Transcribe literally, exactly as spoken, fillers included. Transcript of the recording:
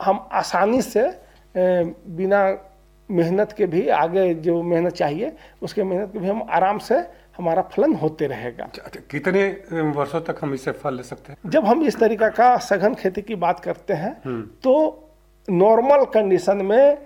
हम आसानी से बिना मेहनत के भी आगे जो मेहनत चाहिए उसके मेहनत के भी हम आराम से हमारा फलन होते रहेगा। कितने वर्षों तक हम इससे फल ले सकते हैं? जब हम इस तरीका का सघन खेती की बात करते हैं तो नॉर्मल कंडीशन में